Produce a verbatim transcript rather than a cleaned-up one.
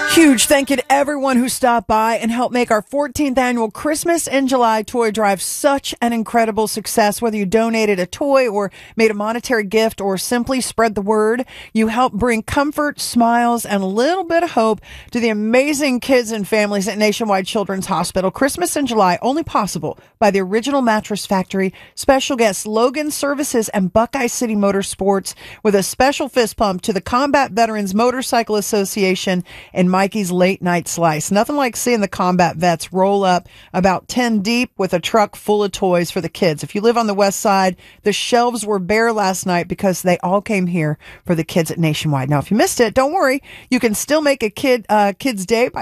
Huge thank you to everyone who stopped by and helped make our fourteenth annual Christmas in July toy drive such an incredible success. Whether you donated a toy or made a monetary gift or simply spread the word, you helped bring comfort, smiles, and a little bit of hope to the amazing kids and families at Nationwide Children's Hospital. Christmas in July, only possible by the Original Mattress Factory, special guests Logan Services and Buckeye City Motorsports, with a special fist pump to the Combat Veterans Motorcycle Association and Mikey's Late Night Slice. Nothing like seeing the combat vets roll up about ten deep with a truck full of toys for the kids. If you live on the west side, the shelves were bare last night because they all came here for the kids at Nationwide. Now, if you missed it, don't worry. You can still make a kid uh, kid's day by